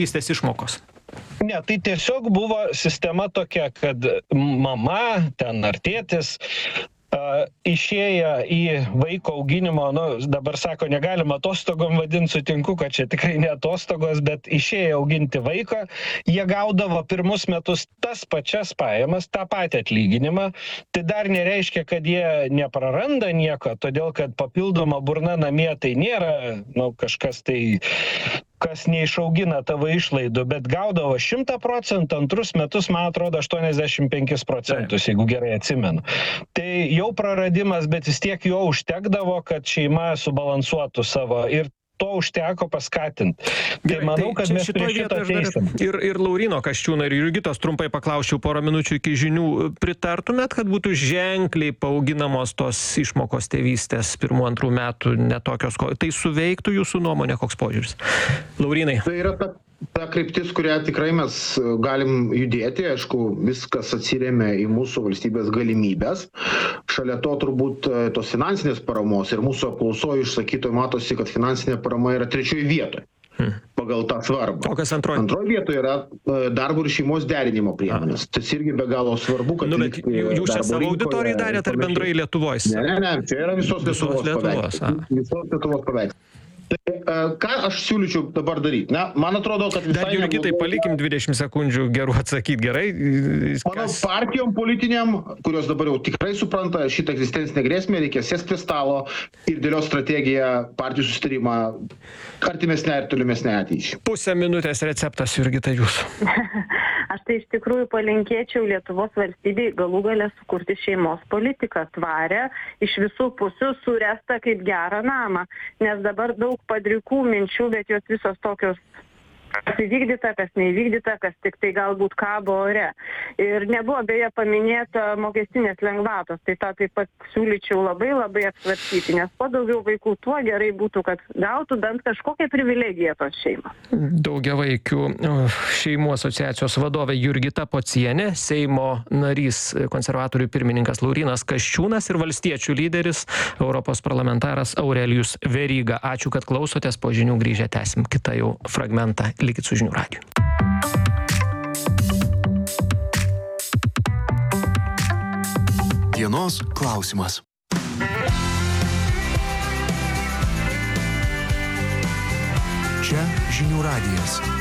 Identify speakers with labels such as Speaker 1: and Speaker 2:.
Speaker 1: tėvystės išmokos?
Speaker 2: Ne, tai tiesiog buvo sistema tokia, kad mama ten ar tėtis išėję į vaiko auginimo, dabar sako, negalima atostogom vadinti, sutinku, kad čia tikrai ne atostogos, bet išėję auginti vaiką, jie gaudavo pirmus metus tas pačias pajamas, tą patį atlyginimą. Tai dar nereiškia, kad jie nepraranda nieko, todėl kad papildoma burna namie tai nėra kažkas tai, kas neišaugina tavo išlaidų, bet gaudavo 100%, antrus metus, man atrodo, 85%, jeigu gerai atsimenu. Tai jau praradimas, bet vis tiek jo užtekdavo, kad šeima subalansuotų savo ir to užteko paskatinti. Tai manau, kad mes prie šito ateisim.
Speaker 1: Ir Lauryno Kasčiūno, ir Jurgitos trumpai paklausčiau porą minučių iki žinių. Pritartumėt, kad būtų ženkliai paauginamos tos išmokos tėvystės 1-2 metų netokios, tai suveiktų jūsų nuomonė, koks požiūris? Laurynai.
Speaker 3: Tai yra ta kryptis, kurią tikrai mes galim judėti, aišku, viskas atsiremia į mūsų valstybės galimybės. Šalia to turbūt tos finansinės paramos ir mūsų apklausoje išsakytoje matosi, kad finansinė parama yra 3 vietoje pagal tą svarbą.
Speaker 1: O kas antroji?
Speaker 3: Antroji vietoje yra darbo ir šeimos derinimo priemonės. Tas irgi be galo svarbu, kad...
Speaker 1: Jūs čia savo auditorijai darėte ar bendrai Lietuvos?
Speaker 3: Ne, čia yra visos Lietuvos paveikslas. Tai ką aš siūlyčiau dabar daryti? Na, man atrodo, kad visai...
Speaker 1: Dar Jurgitai palikim 20 sekundžių gerų atsakyti gerai.
Speaker 3: Manau, partijom politiniam, kurios dabar jau tikrai supranta šitą egzistencinę grėsmę, reikia sėsti prie stalo ir dėlioti strategiją, partijų susitarimą artimesnę ir tolimesnę ateičiai.
Speaker 1: Pusę minutės receptas, Jurgita, jūsų.
Speaker 4: Aš tai iš tikrųjų palinkėčiau Lietuvos valstybei galų galę sukurti šeimos politiką tvarę, iš visų pusių surestą kaip gerą namą, nes dabar daug padrikų minčių, bet jos visos tokios kas įvykdyta, kas neįvykdyta, kas tik tai galbūt kabo ore. Ir nebuvo beje paminėta mokestinės lengvatos, tai tą taip pat siūlyčiau labai apsvarstyti, nes kuo daugiau vaikų, tuo gerai būtų, kad gautų bent kažkokią privilegiją tos šeimos.
Speaker 1: Daugiavaikių šeimų asociacijos vadovė Jurgita Pocienė, Seimo narys konservatorių pirmininkas Laurynas Kasčiūnas ir valstiečių lyderis, Europos parlamentaras Aurelijus Veryga. Ačiū, kad klausotės, po žinių grįžę tęsim kitą jau fragmentą. Likit su žinių radiju.
Speaker 5: Dienos klausimas. Čia žinių radijas.